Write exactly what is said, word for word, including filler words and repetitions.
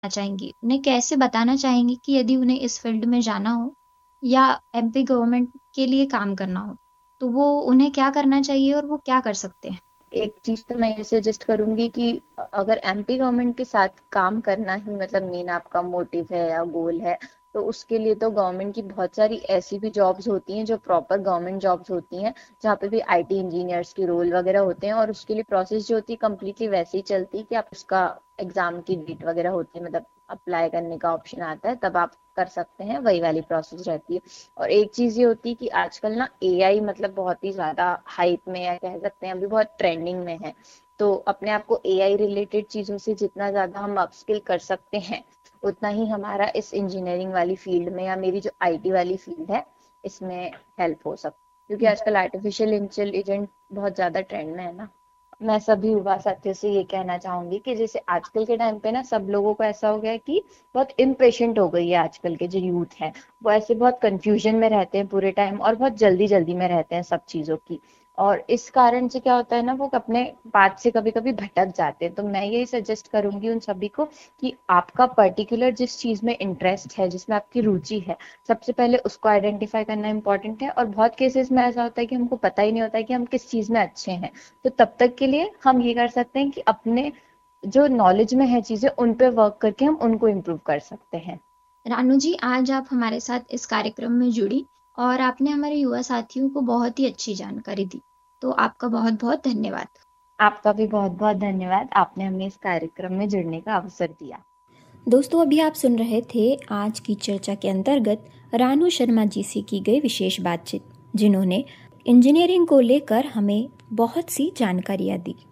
चाहेंगी, उन्हें कैसे बताना चाहेंगी कि यदि उन्हें इस फील्ड में जाना हो या एमपी गवर्नमेंट के लिए काम करना हो, तो वो उन्हें क्या करना चाहिए और वो क्या कर सकते हैं? एक चीज तो मैं ये सजेस्ट करूंगी कि अगर एमपी गवर्नमेंट के साथ काम करना ही मतलब मेन आपका मोटिव है या गोल है, तो उसके लिए तो गवर्नमेंट की बहुत सारी ऐसी भी जॉब्स होती हैं जो प्रॉपर गवर्नमेंट जॉब्स होती हैं, जहाँ पे भी आईटी इंजीनियर्स की रोल वगैरह होते हैं, और उसके लिए प्रोसेस जो होती है कम्प्लीटली वैसे ही चलती है कि आप उसका एग्जाम की डेट वगैरह होती है, मतलब अप्लाई करने का ऑप्शन आता है तब आप कर सकते हैं, वही वाली प्रोसेस रहती है। और एक चीज ये होती है कि आजकल ना एआई मतलब बहुत ही ज्यादा हाइप में है, कह सकते हैं अभी बहुत ट्रेंडिंग में है। तो अपने आप को एआई रिलेटेड चीजों से जितना ज्यादा हम अपस्किल कर सकते हैं, उतना ही हमारा इस इंजीनियरिंग वाली फील्ड में या मेरी जो आईटी वाली फील्ड है इसमें हेल्प हो सकती है, क्योंकि आजकल आर्टिफिशियल इंटेलिजेंस बहुत ज्यादा ट्रेंड में है ना। मैं सभी युवा साथियों से ये कहना चाहूंगी कि जैसे आजकल के टाइम पे ना सब लोगों को ऐसा हो गया है कि बहुत इम्पेशेंट हो गई है आजकल के जो यूथ है, वो ऐसे बहुत कंफ्यूजन में रहते हैं पूरे टाइम और बहुत जल्दी जल्दी में रहते हैं सब चीजों की। और इस कारण से क्या होता है ना, वो अपने बात से कभी कभी भटक जाते हैं। तो मैं यही सजेस्ट करूंगी उन सभी को कि आपका पर्टिकुलर जिस चीज में इंटरेस्ट है, जिसमें आपकी रुचि है, सबसे पहले उसको आइडेंटिफाई करना इंपॉर्टेंट है। और बहुत केसेस में ऐसा होता है कि हमको पता ही नहीं होता है कि हम किस चीज में अच्छे हैं। तो तब तक के लिए हम ये कर सकते हैं कि अपने जो नॉलेज में है चीजें उन पे वर्क करके हम उनको इम्प्रूव कर सकते हैं। रानू जी, आज आप हमारे साथ इस कार्यक्रम में जुड़ी और आपने हमारे युवा साथियों को बहुत ही अच्छी जानकारी दी। तो आपका बहुत बहुत धन्यवाद। आपका भी बहुत बहुत धन्यवाद, आपने हमें इस कार्यक्रम में जुड़ने का अवसर दिया। दोस्तों, अभी आप सुन रहे थे आज की चर्चा के अंतर्गत रानू शर्मा जी से की गई विशेष बातचीत, जिन्होंने इंजीनियरिंग को लेकर हमें बहुत सी जानकारियाँ दी।